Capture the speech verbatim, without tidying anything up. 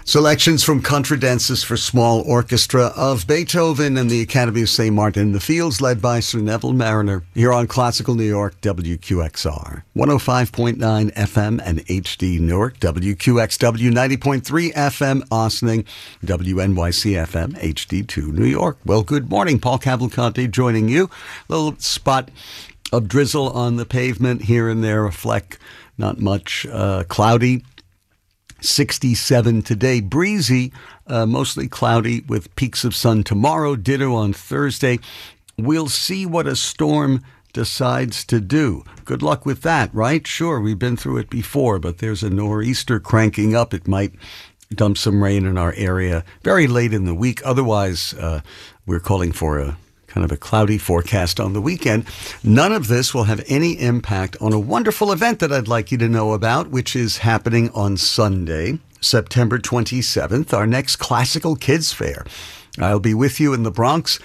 Selections from Contradances for Small Orchestra of Beethoven and the Academy of Saint Martin in the Fields, led by Sir Neville Marriner, here on Classical New York, W Q X R. one oh five point nine F M and H D Newark, W Q X W ninety point three F M Ossining, W N Y C F M H D two New York. Well, good morning. Paul Cavalcante joining you. Little spot of drizzle on the pavement here and there, a fleck, not much, uh, cloudy. sixty-seven today, breezy, uh, mostly cloudy with peaks of sun tomorrow, ditto on Thursday. We'll see what a storm decides to do. Good luck with that, right? Sure, we've been through it before, but there's a nor'easter cranking up. It might dump some rain in our area very late in the week. Otherwise, uh, we're calling for a kind of a cloudy forecast on the weekend. None of this will have any impact on a wonderful event that I'd like you to know about, which is happening on Sunday, September twenty-seventh, our next Classical Kids Fair. I'll be with you in the Bronx